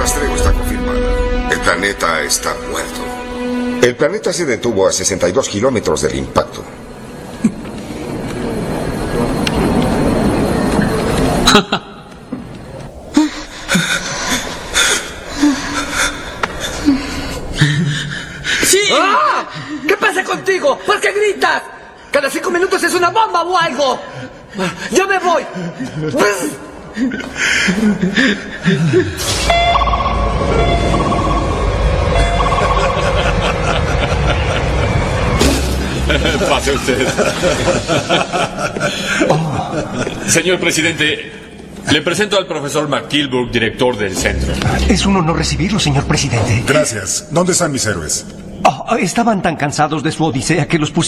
rastreo está confirmada. El planeta está muerto. El planeta se detuvo a 62 kilómetros del impacto. ¡Sí! ¡Ah! ¿Qué pasa contigo? ¿Por qué gritas? Cada 5 minutos es una bomba o algo. ¡Yo me voy! Pase usted. Señor presidente, le presento al profesor McKilburg, director del centro. Es un honor recibirlo, señor presidente. Gracias. ¿Dónde están mis héroes? Estaban tan cansados de su odisea que los pusieron